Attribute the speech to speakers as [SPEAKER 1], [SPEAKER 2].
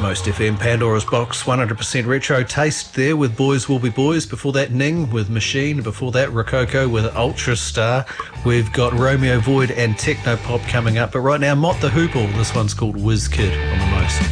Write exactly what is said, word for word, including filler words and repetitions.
[SPEAKER 1] Most F M, Pandora's Box, one hundred percent retro taste there with Boys Will Be Boys. Before that, Ning with Machine. Before that, Rococo with Ultra Star. We've got Romeo Void and Techno Pop coming up. But right now, Mott the Hoople. This one's called Whiz Kid on the Most.